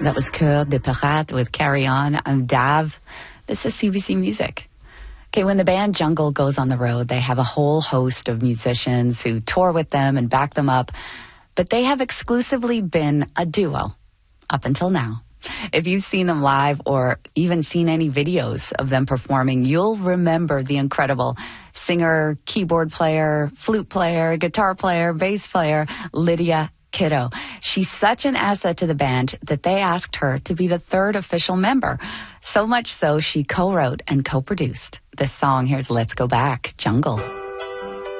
That was Cœur de Pirate with Carry On. I'm Dav. This is CBC Music. Okay, when the band Jungle goes on the road, they have a whole host of musicians who tour with them and back them up, but they have exclusively been a duo up until now. If you've seen them live or even seen any videos of them performing, you'll remember the incredible singer, keyboard player, flute player, guitar player, bass player, Lydia Kiddo. She's such an asset to the band that they asked her to be the third official member. So much so, she co-wrote and co-produced this song. Here's Let's Go Back, Jungle.